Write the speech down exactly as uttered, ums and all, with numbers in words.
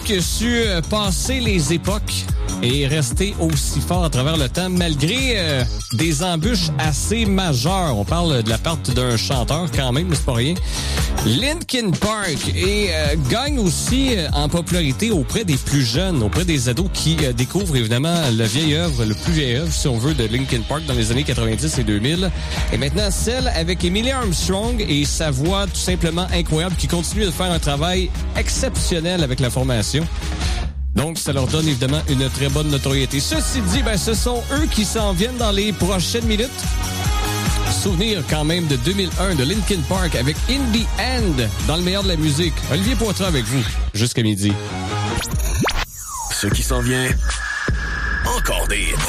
qui a su euh, passer les époques et rester aussi fort à travers le temps, malgré euh, des embûches assez majeures. On parle de la perte d'un chanteur quand même, mais c'est pas rien. Linkin Park et euh, gagne aussi euh, en popularité auprès des plus jeunes, auprès des ados qui euh, découvrent évidemment la vieille œuvre, le plus vieille œuvre, si on veut, de Linkin Park dans les années quatre-vingt-dix et deux mille. Et maintenant, celle avec Emily Armstrong et sa voix tout simplement incroyable qui continue de faire un travail exceptionnel avec la formation. Donc, ça leur donne évidemment une très bonne notoriété. Ceci dit, ben, ce sont eux qui s'en viennent dans les prochaines minutes. Souvenir quand même de deux mille un de Linkin Park avec In the End dans le meilleur de la musique. Olivier Poitras avec vous jusqu'à midi. Ce qui s'en vient, encore des